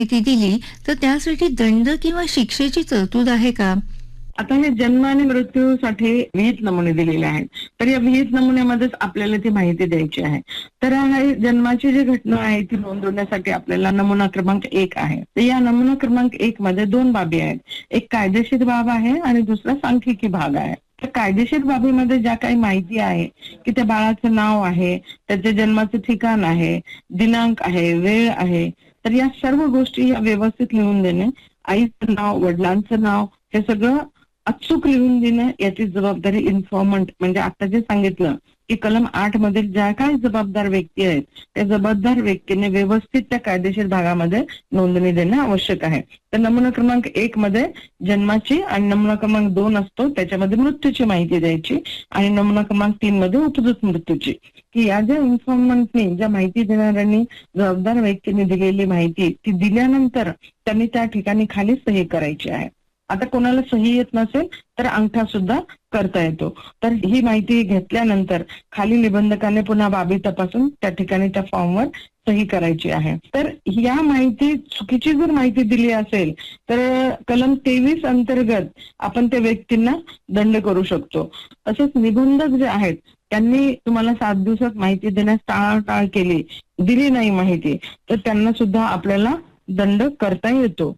माहिती दिली तर त्यासाठी दंड किंवा शिक्षेची तरतूद आहे का? आता हे जन्म आणि मृत्यूसाठी विहित नमुने दिलेले आहेत. तर या विहित नमुन्यामध्येच आपल्याला ती माहिती द्यायची आहे. तर हे जन्माची जी घटना आहे ती नोंदवण्यासाठी आपल्याला नमुना क्रमांक 1 आहे. तर या नमुना क्रमांक 1 मध्ये 2 बाबी आहेत. एक कायदेशीर बाब आहे आणि दुसरा सांख्यिकी भाग आहे. तर कायदेशीर बाबीमध्ये ज्या काही माहिती आहे की त्या बाळाचं नाव आहे, त्याच्या जन्माचं ठिकाण आहे, दिनांक आहे, वेळ आहे, तर या सर्व गोष्टी या व्यवस्थित लिहून देणे, आईचं नाव, वडिलांचं नाव, हे सगळं अचूक लिहून देणं याची जबाबदारी इन्फॉर्मंट म्हणजे आता जे सांगितलं की कलम 8 मधील ज्या काही जबाबदार व्यक्ती आहेत त्या जबाबदार व्यक्तीने व्यवस्थित त्या कायदेशीर भागामध्ये नोंदणी देणं आवश्यक आहे. तर नमुना क्रमांक 1 मध्ये जन्माची आणि नमुना क्रमांक 2 असतो त्याच्यामध्ये मृत्यूची माहिती द्यायची आणि नमुना क्रमांक 3 मध्ये उपजत मृत्यूची, की या ज्या इन्फॉर्मंटनी ज्या माहिती देणाऱ्यांनी जबाबदार व्यक्तीने दिलेली माहिती ती दिल्यानंतर त्यांनी त्या ठिकाणी खाली सही करायची आहे. आता कोणाला सही येत नसेल तर अंगठा सुद्धा करता येतो. तर ही माहिती घेतल्यानंतर खाली निबंधकाने पुन्हा बाबी तपासून त्या ठिकाणी त्या फॉर्मवर सही करायची आहे. तर या माहिती चुकीची जर माहिती दिली असेल तर कलम 23 अंतर्गत आपण त्या व्यक्तींना दंड करू शकतो. तसेच निबंधक जे आहेत त्यांनी तुम्हाला 7 दिवसात माहिती देण्यास टाळाटाळ केली, दिली नाही माहिती, तर त्यांना सुद्धा आपल्याला दंड करता येतो.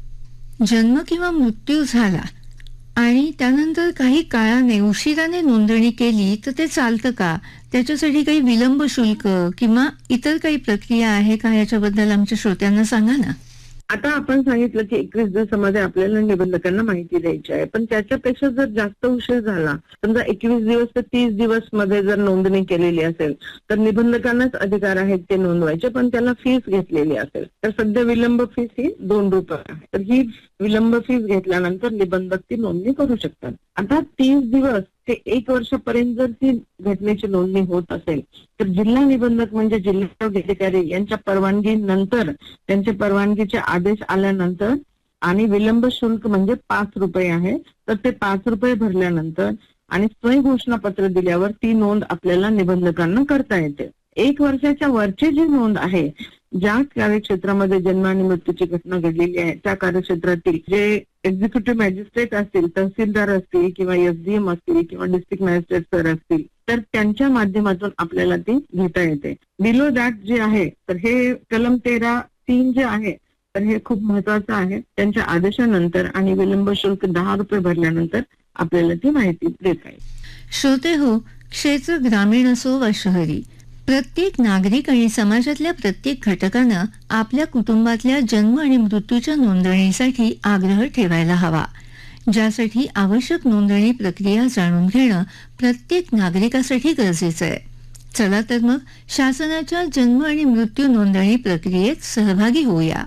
जन्म किंवा मृत्यू झाला आणि त्यानंतर काही काळाने उशिराने नोंदणी केली तर ते चालतं का? त्याच्यासाठी काही विलंब शुल्क किंवा इतर काही प्रक्रिया आहे का? याच्याबद्दल आमच्या श्रोत्यांना सांगा ना. आता आपण सांगितलं की 21 दिवसामध्ये आपल्याला निबंधकांना माहिती द्यायची आहे, पण त्याच्यापेक्षा जर जास्त उशीर झाला, समजा 21 दिवस ते 30 दिवस मध्ये जर नोंदणी केलेली असेल तर निबंधकांनाच अधिकार आहेत ते नोंदवायचे, पण त्याला फीस घेतलेली असेल तर सध्या विलंब फीस ही ₹2 आहे. तर ही विलंब फीस घेतल्यानंतर निबंधक ती नोंदणी करू शकतात. आता 30 दिवस ते 1 वर्षापर्यंत जर ती घटनेची नोंदणी होत असेल तर जिल्हा निबंधक म्हणजे जिल्हा अधिकारी यांच्या परवानगीनंतर, त्यांच्या परवानगीचे आदेश आल्यानंतर आणि विलंब शुल्क म्हणजे ₹5 आहे, तर ते ₹5 भरल्यानंतर आणि स्वयं घोषणापत्र दिल्यावर ती नोंद आपल्याला निबंधकांना करता येते. 1 वर्षाच्या वरची जी नोंद आहे, ज्या कार्यक्षेत्रामध्ये जन्म आणि मृत्यूची घटना घडलेली आहे त्या कार्यक्षेत्रातील जे एक्झिक्युटिव्ह मॅजिस्ट्रेट असतील, तहसीलदार असतील किंवा SDM असतील किंवा डिस्ट्रिक्ट मॅजिस्ट्रेट सर असतील तर त्यांच्या माध्यमातून आपल्याला ती घेता येते. बिलो दॅट जे आहे तर हे कलम 13(3) जे आहे तर हे खूप महत्वाचं आहे. त्यांच्या आदेशानंतर आणि विलंब शुल्क ₹10 भरल्यानंतर आपल्याला ती माहिती देता येईल. श्रोते हो, क्षेत्र ग्रामीण असो वा शहरी, प्रत्येक नागरिक आणि समाजातल्या प्रत्येक घटकानं आपल्या कुटुंबातल्या जन्म आणि मृत्यूच्या नोंदणीसाठी आग्रह ठेवायला हवा. ज्यासाठी आवश्यक नोंदणी प्रक्रिया जाणून घेणं प्रत्येक नागरिकासाठी गरजेचं आहे. चला तर मग शासनाच्या जन्म आणि मृत्यू नोंदणी प्रक्रियेत सहभागी होऊया.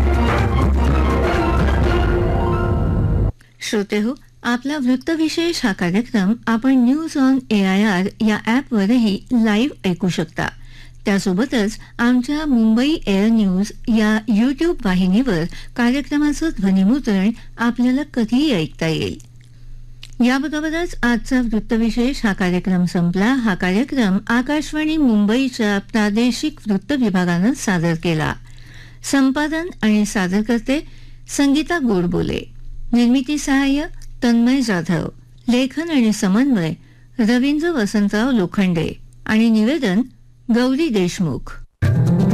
श्रोते हो, आपला वृत्तविशेष हा कार्यक्रम आपण न्यूज ऑन AIR या ॲपवरही लाईव्ह ऐकू शकता. त्यासोबतच आमच्या मुंबई एअर न्यूज या YouTube वाहिनीवर कार्यक्रमाचं ध्वनिमुद्रण आपल्याला कधीही ऐकता येईल. याबरोबरच आजचा वृत्तविशेष हा कार्यक्रम संपला. हा कार्यक्रम आकाशवाणी मुंबईच्या प्रादेशिक वृत्त विभागानं सादर केला. संपादन आणि सादरकर्ते संगीता गोडबोले, निर्मिती सहाय्य तन्मय जाधव, लेखन आणि समन्वय रवींद्र वसंतराव लोखंडे आणि निवेदन गौरी देशमुख.